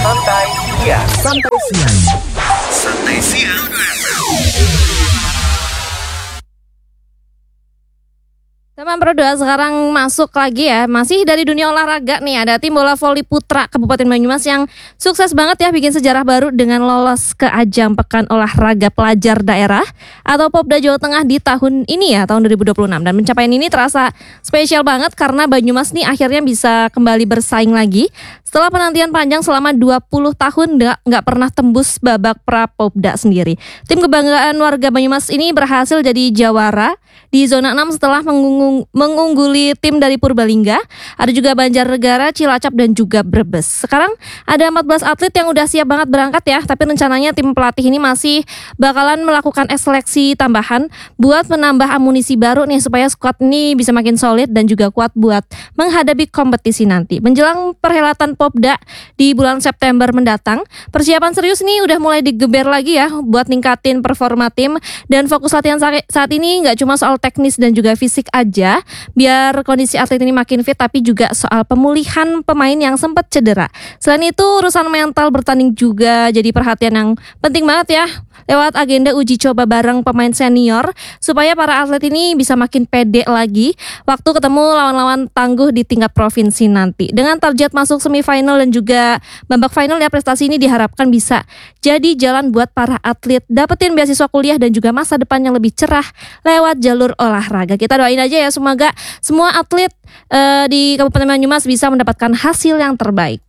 Santai Siang. Santai Siang. Santai Siang. Teman Pro 2 sekarang masuk lagi ya. Masih dari dunia olahraga nih. Ada tim bola voli putra Kabupaten Banyumas yang sukses banget ya bikin sejarah baru dengan lolos ke ajang Pekan Olahraga Pelajar Daerah atau Popda Jawa Tengah di tahun ini ya, tahun 2026. Dan pencapaian ini terasa spesial banget karena Banyumas nih akhirnya bisa kembali bersaing lagi setelah penantian panjang selama 20 tahun nggak pernah tembus babak pra-Popda sendiri. Tim kebanggaan warga Banyumas ini berhasil jadi jawara di zona 6 setelah mengungguli tim dari Purbalingga. Ada juga Banjarnegara, Cilacap dan juga Brebes. Sekarang ada 14 atlet yang udah siap banget berangkat ya, tapi rencananya tim pelatih ini masih bakalan melakukan seleksi tambahan buat menambah amunisi baru nih supaya skuad ini bisa makin solid dan juga kuat buat menghadapi kompetisi nanti. Menjelang perhelatan Popda di bulan September mendatang, persiapan serius nih udah mulai digeber lagi ya buat ningkatin performa tim, dan fokus latihan saat ini nggak cuma soal teknis dan juga fisik aja biar kondisi atlet ini makin fit, tapi juga soal pemulihan pemain yang sempat cedera. Selain itu urusan mental bertanding juga jadi perhatian yang penting banget ya lewat agenda uji coba bareng pemain senior supaya para atlet ini bisa makin pede lagi waktu ketemu lawan-lawan tangguh di tingkat provinsi nanti. Dengan target masuk semifinal dan juga babak final ya, prestasi ini diharapkan bisa jadi jalan buat para atlet dapetin beasiswa kuliah dan juga masa depan yang lebih cerah lewat jalur olahraga. Kita doain aja ya semoga semua atlet di Kabupaten Banyumas bisa mendapatkan hasil yang terbaik.